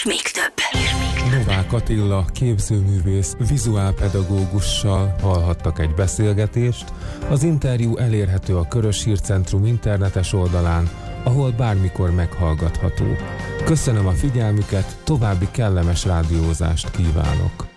és még több. Novák Attila képzőművész vizuálpedagógussal hallhattak egy beszélgetést. Az interjú elérhető a Körös Hírcentrum internetes oldalán, ahol bármikor meghallgatható. Köszönöm a figyelmüket, további kellemes rádiózást kívánok!